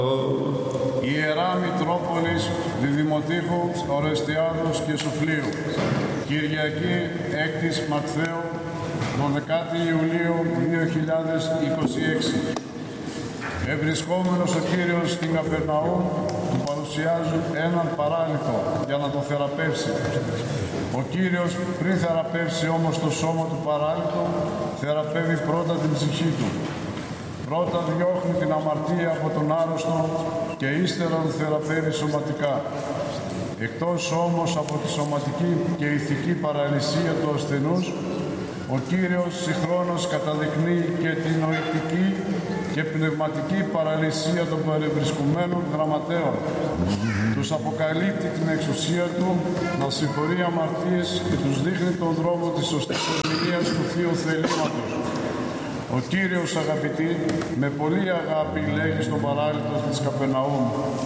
Ιερά Μητρόπολης Διδημοτήχου Ορεστιάδος και Σοφλίου, Κυριακή 6ης Μαρτθαίου, 12η Ιουλίου 2026. Ευρισκόμενος ο Κύριος στην Καπερναούμ, του παρουσιάζουν έναν παράλυτο για να το θεραπεύσει. Ο Κύριος, πριν θεραπεύσει όμως το σώμα του παράλυτου, θεραπεύει πρώτα την ψυχή του. Πρώτα διώχνει την αμαρτία από τον άρρωστο και ύστερα τον θεραπεύει σωματικά. Εκτός όμως από τη σωματική και ηθική παραλυσία του ασθενούς, ο Κύριος συγχρόνως καταδεικνύει και την νοητική και πνευματική παραλυσία των παρευρισκομένων γραμματέων. Τους αποκαλύπτει την εξουσία του να συγχωρεί αμαρτίες και τους δείχνει τον δρόμο της σωστής ερμηνείας του Θείου Θελήματος. Ο Κύριος, αγαπητοί, με πολλή αγάπη λέγει στον παράλυτο της Καπερναούμ: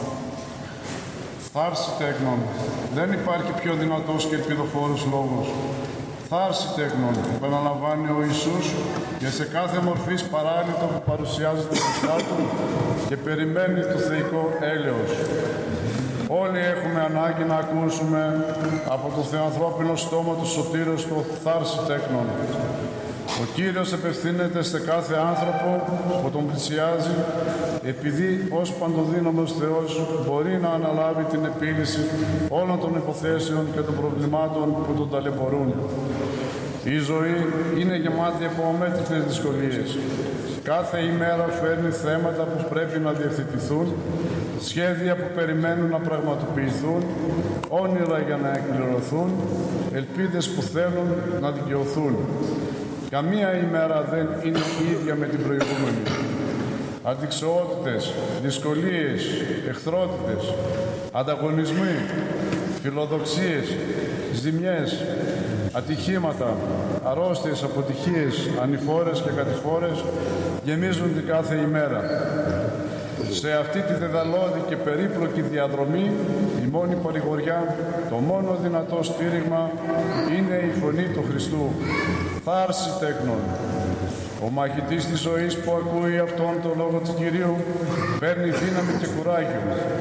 «Θάρση τέκνον, δεν υπάρχει πιο δυνατός και ελπιδοφόρος λόγος. Θάρση τέκνον», επαναλαμβάνει ο Ιησούς και σε κάθε μορφής παράλυτο που παρουσιάζεται μπροστά του και περιμένει το θεϊκό έλεος. Όλοι έχουμε ανάγκη να ακούσουμε από το θεοανθρώπινο στόμα του Σωτήρος το «Θάρση τέκνον». Ο Κύριος απευθύνεται σε κάθε άνθρωπο που τον πλησιάζει, επειδή ως παντοδύναμος Θεός μπορεί να αναλάβει την επίλυση όλων των υποθέσεων και των προβλημάτων που τον ταλαιπωρούν. Η ζωή είναι γεμάτη από αμέτρητες δυσκολίες. Κάθε ημέρα φέρνει θέματα που πρέπει να διευθετηθούν, σχέδια που περιμένουν να πραγματοποιηθούν, όνειρα για να εκπληρωθούν, ελπίδες που θέλουν να δικαιωθούν. Καμία ημέρα δεν είναι ίδια με την προηγούμενη. Αντιξοότητες, δυσκολίες, εχθρότητες, ανταγωνισμοί, φιλοδοξίες, ζημιές, ατυχήματα, αρρώστιες, αποτυχίες, ανηφόρες και κατηφόρες γεμίζουν την κάθε ημέρα. Σε αυτή τη δεδαλώδη και περίπλοκη διαδρομή, η μόνη παρηγοριά, το μόνο δυνατό στήριγμα είναι η φωνή του Χριστού. Θάρση τέκνον. Ο μαχητής της ζωής που ακούει αυτόν τον λόγο του Κυρίου παίρνει δύναμη και κουράγιο.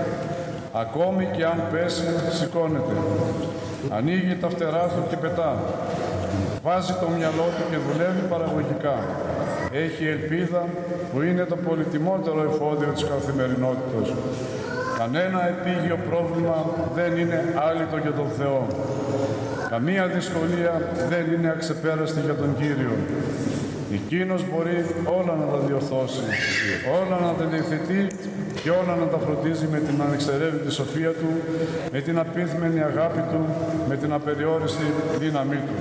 Ακόμη και αν πέσει, σηκώνεται. Ανοίγει τα φτερά του και πετά. Βάζει το μυαλό του και δουλεύει παραγωγικά. Έχει ελπίδα που είναι το πολυτιμότερο εφόδιο της καθημερινότητας. Κανένα επίγειο πρόβλημα δεν είναι άλυτο για τον Θεό. Καμία δυσκολία δεν είναι αξεπέραστη για τον Κύριο. Εκείνος μπορεί όλα να τα διορθώσει, όλα να τα διευθετεί και όλα να τα φροντίζει με την ανεξαιρέτητη σοφία του, με την απίθμενη αγάπη του, με την απεριόριστη δύναμή του.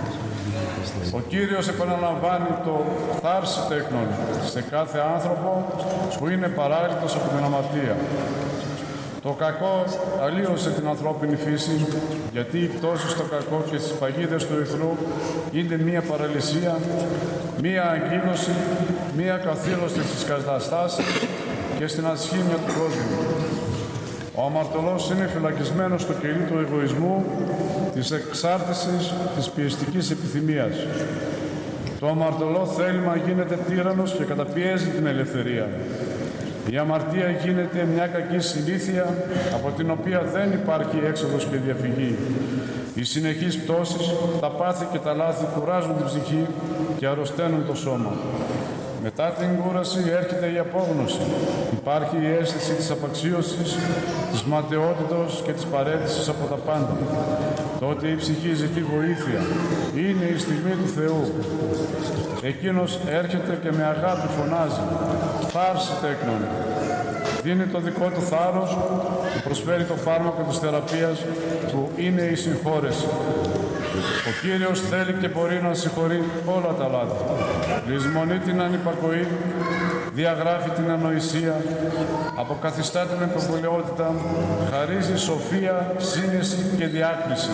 Ο Κύριος επαναλαμβάνει το «Θάρση τέκνον» σε κάθε άνθρωπο που είναι παράλυτος από την αμαρτία. Το κακό αλλίωσε την ανθρώπινη φύση, γιατί η πτώση στο κακό και στις παγίδες του εχθρού είναι μία παραλυσία, μία αγκύλωση, μία καθήλωση στις καταστάσεις και στην ασχήμια του κόσμου. Ο αμαρτωλός είναι φυλακισμένος στο κελί του εγωισμού, της εξάρτησης, της πιεστικής επιθυμίας. Το αμαρτωλό θέλημα γίνεται τύραννος και καταπιέζει την ελευθερία. Η αμαρτία γίνεται μια κακή συνήθεια από την οποία δεν υπάρχει έξοδος και διαφυγή. Οι συνεχείς πτώσεις, τα πάθη και τα λάθη κουράζουν την ψυχή και αρρωσταίνουν το σώμα. Μετά την κούραση έρχεται η απόγνωση. Υπάρχει η αίσθηση της απαξίωσης, της ματαιότητος και της παραίτησης από τα πάντα. Τότε η ψυχή ζητεί βοήθεια. Είναι η στιγμή του Θεού. Εκείνος έρχεται και με αγάπη φωνάζει «Θάρση τέκνον». Δίνει το δικό του θάρρος και προσφέρει το φάρμακο της θεραπείας που είναι η συγχώρεση. Ο Κύριος θέλει και μπορεί να συγχωρεί όλα τα λάθη. Λησμονεί την ανυπακοή, διαγράφει την ανοησία, αποκαθιστά την εμποπολαιότητα, χαρίζει σοφία, σύνεση και διάκριση.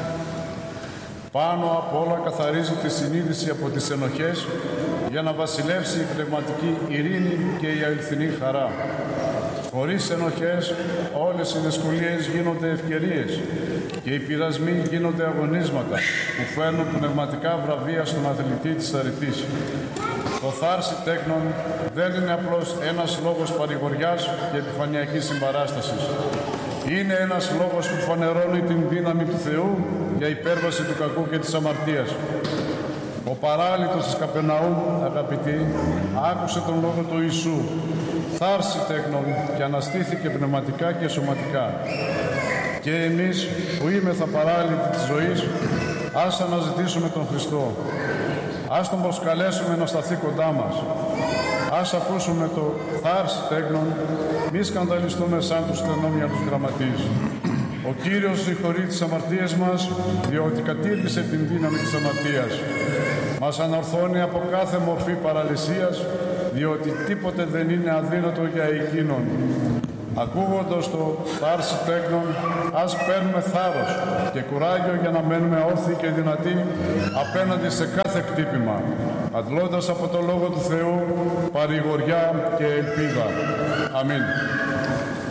Πάνω απ' όλα καθαρίζει τη συνείδηση από τις ενοχές για να βασιλεύσει η πνευματική ειρήνη και η αληθινή χαρά. Χωρίς ενοχές, όλες οι δυσκολίες γίνονται ευκαιρίες και οι πειρασμοί γίνονται αγωνίσματα που φέρνουν πνευματικά βραβεία στον αθλητή της αρετής. Το θάρση τέκνων δεν είναι απλώς ένας λόγος παρηγοριάς και επιφανειακής συμπαράστασης. Είναι ένας λόγος που φανερώνει την δύναμη του Θεού για υπέρβαση του κακού και της αμαρτίας. Ο παράλυτος της Καπερναούμ, αγαπητοί, άκουσε τον λόγο του Ιησού. Θάρση τέκνων και αναστήθηκε πνευματικά και σωματικά. Και εμείς που είμεθα παράλυτοι της ζωής, ας αναζητήσουμε τον Χριστό. Ας τον προσκαλέσουμε να σταθεί κοντά μας. Ας ακούσουμε το θάρση τέκνων, μη σκανδαλιστούμε σαν τους στενόμυαλους γραμματείς. Ο Κύριος συγχωρεί τις αμαρτίες μας, διότι κατήργησε την δύναμη της αμαρτίας. Μας ανορθώνει από κάθε μορφή παραλυσίας, διότι τίποτε δεν είναι αδύνατο για εκείνον. Ακούγοντας το θάρση τέκνων, ας παίρνουμε θάρρος και κουράγιο για να μένουμε όρθιοι και δυνατοί απέναντι σε κάθε χτύπημα, αντλώντας από το Λόγο του Θεού παρηγοριά και ελπίδα. Αμήν.